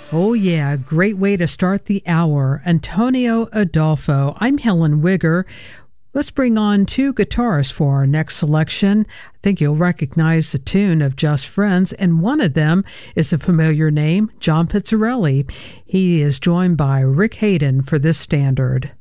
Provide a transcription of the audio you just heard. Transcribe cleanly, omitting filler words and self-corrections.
Oh, yeah, great way to start the hour. Antonio Adolfo. I'm Helen Wigger. Let's bring on two guitarists for our next selection. I think you'll recognize the tune of Just Friends, and one of them is a familiar name, John Pizzarelli. He is joined by Rick Hayden for this standard.